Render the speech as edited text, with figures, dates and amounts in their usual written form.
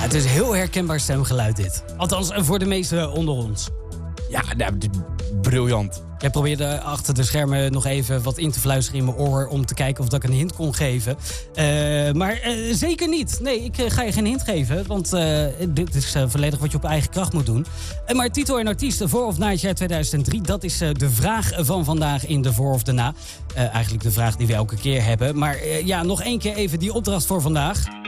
Het is heel herkenbaar stemgeluid dit. Althans, voor de meesten onder ons. Ja, briljant. Jij probeerde achter de schermen nog even wat in te fluisteren in mijn oor... om te kijken of dat ik een hint kon geven. Maar zeker niet. Nee, ik ga je geen hint geven. Want dit is volledig wat je op eigen kracht moet doen. Maar titel en artiest voor of na het jaar 2003... dat is de vraag van vandaag in de voor of de na. Eigenlijk de vraag die we elke keer hebben. Maar nog één keer even die opdracht voor vandaag...